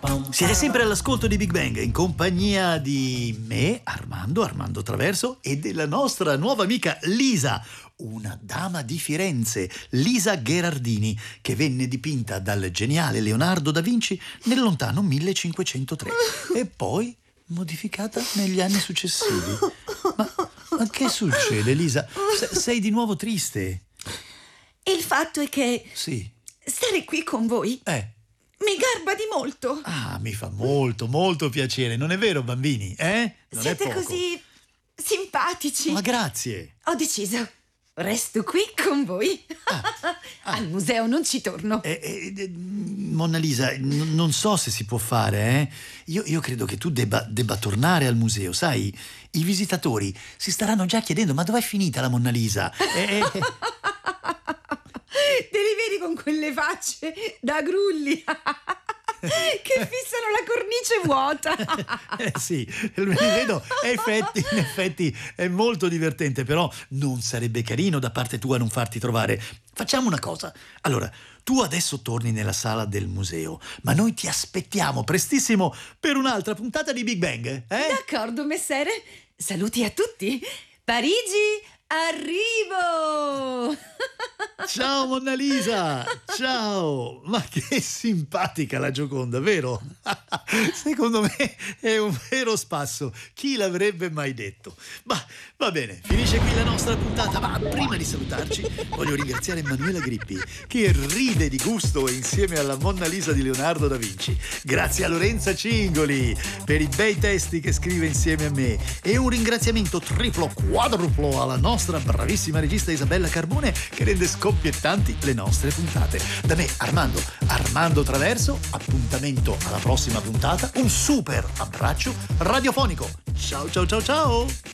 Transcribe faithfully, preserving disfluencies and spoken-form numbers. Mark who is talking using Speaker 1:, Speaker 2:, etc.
Speaker 1: Siete sempre all'ascolto di Big Bang in compagnia di me, Armando, Armando Traverso, e della nostra nuova amica Lisa, una dama di Firenze, Lisa Gherardini, che venne dipinta dal geniale Leonardo da Vinci nel lontano millecinquecentotre e poi modificata negli anni successivi. Ma, ma che succede, Lisa? Se- sei di nuovo triste?
Speaker 2: Il fatto è che
Speaker 1: Sì.
Speaker 2: stare qui con voi
Speaker 1: Eh.
Speaker 2: mi garba di molto.
Speaker 1: Ah, mi fa molto, molto piacere, non è vero, bambini? Eh? Non
Speaker 2: Siete
Speaker 1: è poco.
Speaker 2: così simpatici.
Speaker 1: Ma grazie.
Speaker 2: Ho deciso, resto qui con voi.
Speaker 1: Ah, ah.
Speaker 2: Al museo non ci torno.
Speaker 1: Eh, eh, eh, Monna Lisa, n- non so se si può fare, eh? Io, io credo che tu debba, debba tornare al museo, sai? I visitatori si staranno già chiedendo, ma dov'è finita la Monna Lisa? Eh, eh.
Speaker 2: Te li vedi con quelle facce da grulli che fissano la cornice vuota.
Speaker 1: Eh sì, me li vedo, effetti, in effetti è molto divertente, però non sarebbe carino da parte tua non farti trovare. Facciamo una cosa, allora, tu adesso torni nella sala del museo, ma noi ti aspettiamo prestissimo per un'altra puntata di Big Bang, eh?
Speaker 2: D'accordo, messere. Saluti a tutti. Parigi, arrivo!
Speaker 1: Ciao Monna Lisa, ciao, ma che simpatica la Gioconda, vero? Secondo me è un vero spasso, chi l'avrebbe mai detto? Ma va bene, finisce qui la nostra puntata, ma prima di salutarci voglio ringraziare Emanuela Grippi che ride di gusto insieme alla Monna Lisa di Leonardo da Vinci, grazie a Lorenza Cingoli per i bei testi che scrive insieme a me e un ringraziamento triplo quadruplo alla nostra bravissima regista Isabella Carbone che rende scoppiettanti le nostre puntate. Da me Armando, Armando Traverso, appuntamento alla prossima puntata, un super abbraccio radiofonico. Ciao ciao ciao ciao!